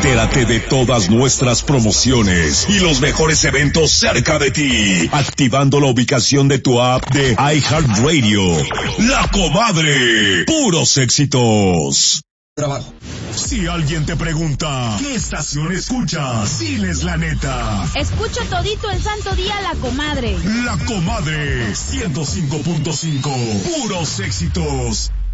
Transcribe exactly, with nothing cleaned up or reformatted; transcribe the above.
Entérate de todas nuestras promociones y los mejores eventos cerca de ti, activando la ubicación de tu app de iHeartRadio. La Comadre, puros éxitos. Trabajo. Si alguien te pregunta, ¿qué estación escuchas? Diles la neta. Escucho todito el santo día La Comadre. La Comadre, ciento cinco punto cinco, puros éxitos.